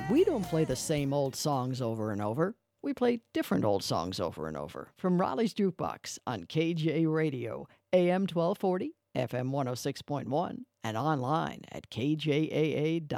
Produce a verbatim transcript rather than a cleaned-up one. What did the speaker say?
We don't play the same old songs over and over. We play different old songs over and over. From Raleigh's Jukebox on K J Radio, A M twelve forty, F M one oh six point one, and online at K J A A dot